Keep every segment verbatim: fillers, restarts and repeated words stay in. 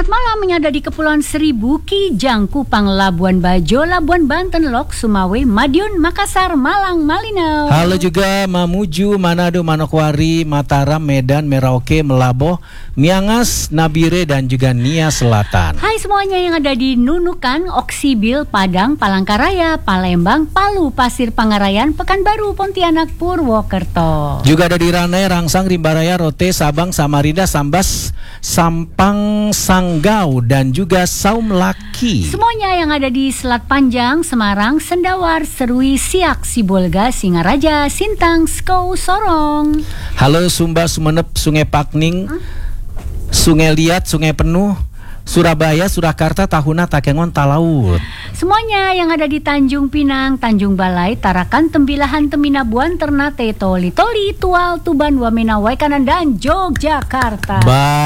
selamat malam menyada di Kepulauan Seribu, Kijang, Kupang, Labuan Bajo, Labuan Banten, Lok, Sumawe, Madiun, Makassar, Malang, Malinau. Halo juga Mamuju, Manado, Manokwari, Mataram, Medan, Merauke, Melaboh, Miangas, Nabire, dan juga Nia Selatan. Hai semuanya yang ada di Nunukan, Oksibil, Padang, Palangkaraya, Palembang, Palu, Pasir Pangarayan, Pekanbaru, Pontianak, Purwokerto. Juga ada di Ranai, Rangsang, Rimbaraya, Rote, Sabang, Samarinda, Sambas, Sampang, Sanggau, dan juga Saum Laki. Semuanya yang ada di Selat Panjang, Semarang, Sendawar, Serui, Siak, Sibolga, Singaraja, Sintang, Skou, Sorong. Halo Sumba, Sumenep, Sungai Pakning, huh? Sungai Liat, Sungai Penuh, Surabaya, Surakarta, Tahuna, Takengon, Talaut. Semuanya yang ada di Tanjung Pinang, Tanjung Balai, Tarakan, Tembilahan, Teminabuan, Ternate, Toli, Toli, Tual, Tuban, Wamena, Waikanan, dan Yogyakarta.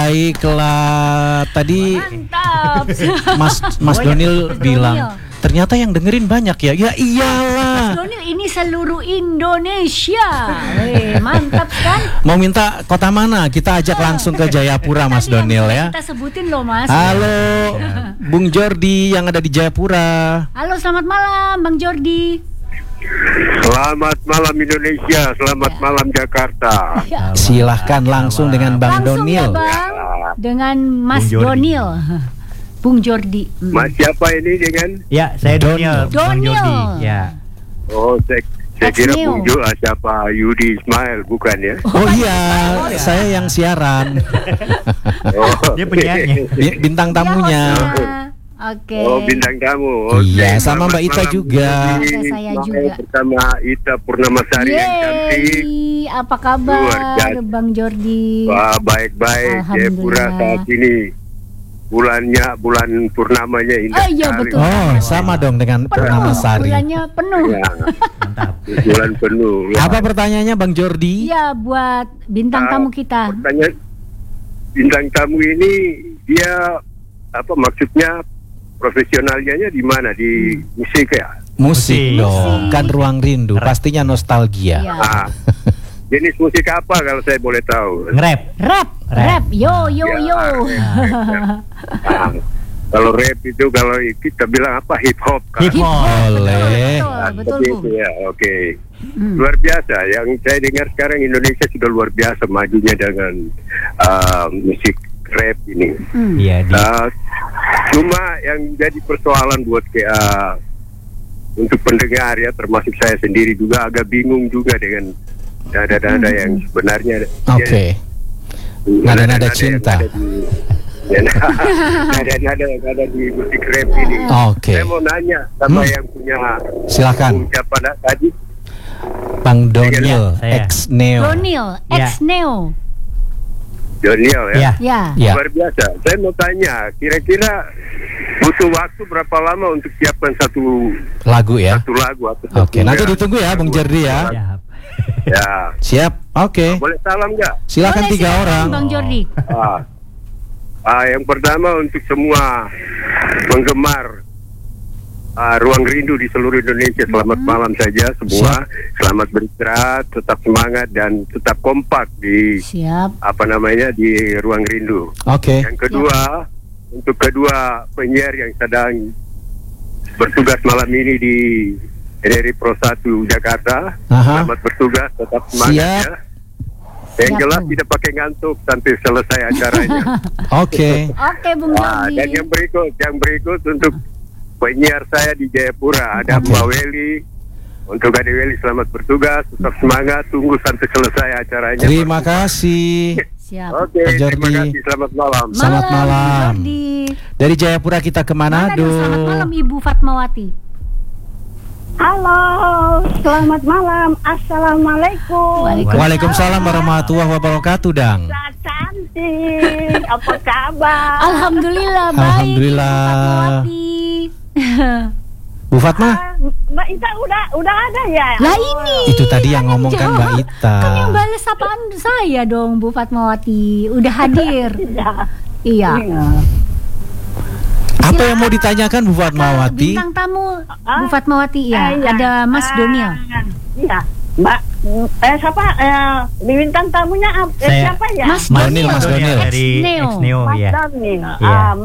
Baiklah, tadi mantap. Mas Mas Donil bilang ternyata yang dengerin banyak ya. Ya iyalah. Mas Donil ini seluruh Indonesia. Weh, mantap kan? Mau minta kota mana? Kita ajak langsung ke Jayapura, Mas Donil ya. Kita sebutin loh, Mas. Halo, Bung Jordi yang ada di Jayapura. Halo, selamat malam Bang Jordi. Selamat malam Indonesia, selamat ya. Malam Jakarta. Ya. Silahkan langsung dengan Bang langsung Donil. Ya, Bang. Dengan Mas Donil. Bung Jordi. Hmm. Mas siapa ini dengan? Ya, saya Donil. Donil. Ya. Oh, saya, saya kira Bung Jo, ah, siapa Yudi Ismail, bukan ya? Oh, oh iya, oh, ya. Saya yang siaran. Oh. Dia penyanyi. Bintang tamunya. Ya, oke. Okay. Oh, bintang tamu. Iya, okay. Sama Mbak Ita juga. Ada saya juga. Bersama Ita Purnamasari yang cantik. Apa kabar Bang Jordi? Wah, baik-baik. Jayapura saat ini bulannya, bulan purnamanya indah. Oh iya betul. Oh sama dong dengan Purnamasari. Bulannya penuh. Ya, bulan penuh. Ya. Apa pertanyaannya Bang Jordi? Iya buat bintang nah, tamu kita. Pertanyaan bintang tamu ini dia apa maksudnya profesionalnya di mana di hmm. musik ya? Musik, musik dong. Kan Ruang Rindu. Rap. Pastinya nostalgia. Ya. Ah. Jenis musik apa kalau saya boleh tahu? Rap. Rap. Rap. Yo yo ya, yo. Nah, kalau rap itu kalau kita bilang apa hip hop kan? Hip hop. Boleh. Betul, betul, betul. Ya, oke. Okay. Hmm. Luar biasa. Yang saya dengar sekarang Indonesia sudah luar biasa majunya dengan uh, musik rap ini. Iya. Hmm. Uh, cuma yang jadi persoalan buat uh, untuk pendengar ya, termasuk saya sendiri juga agak bingung juga dengan nada-nada hmm. yang sebenarnya. Oke. Okay. Nada-nada cinta. Nada-nada yang ada di musik rap ini. Oke. Okay. Saya mau nanya sama hmm. yang punya. Silakan. Siapa tadi? Bang Donil, ex Neo. Donil, ex Neo. Donil ya. Ya. Ya. Luar biasa. Saya mau tanya, kira-kira butuh waktu berapa lama untuk siapkan satu lagu ya? Satu lagu atau Oke, okay. Nanti ditunggu ya Bung Jordi ya. Ya. Ya. Siap. Oke. Okay. Boleh salam nggak? Silakan Boleh, tiga silakan, orang. Bang Jordi. Ah. Ah, yang pertama untuk semua penggemar ah, Ruang Rindu di seluruh Indonesia, selamat hmm. malam saja semua. Siap. Selamat beristirahat, tetap semangat dan tetap kompak di Siap. apa namanya di Ruang Rindu. Oke. Okay. Yang kedua, Siap. untuk kedua penyiar yang sedang bertugas malam ini di R R I Pro satu Jakarta, Aha. selamat bertugas, tetap semangat Siap. ya. Yang Siap, jelas tidak pakai ngantuk sampai selesai acaranya. Oke. Okay. Oke, okay, Bung Nah, Jordi. dan yang berikut, yang berikut untuk penyiar saya di Jayapura ada okay. Mbak Weli. Untuk Ade Weli selamat bertugas, tetap semangat, tunggu sampai selesai acaranya. Terima kasih. Siap. Oke, okay, terima kasih. Selamat malam. Selamat malam. Jordi. Dari Jayapura kita ke Manado. Manado. Selamat malam Ibu Fatmawati. Halo, selamat malam. Assalamualaikum. Waalaikumsalam, Waalaikumsalam warahmatullahi wabarakatuh, Dang. Cantik, apa kabar? Alhamdulillah baik. Alhamdulillah. Ibu Fatmawati. Bu Fatma? Ah, Mbak Ita udah udah ada ya? Lah ini. Itu tadi yang ngomong kan Mbak Ita. Kan yang balas sapaan saya dong Bu Fatmawati. Udah hadir. Iya. Iya. Apa yang mau ditanyakan Bu Fatmawati? Bintang tamu Ah? Bu Fatmawati ya. Ah, iya. Ada Mas Ah, Donil. Iya, Mbak. Eh siapa? Eh, bintang tamunya eh, Saya. siapa ya? Mas Donil, Mas Donil. Dari Ex Neo. ex Neo Mas ya. Donil. Iya. Ah,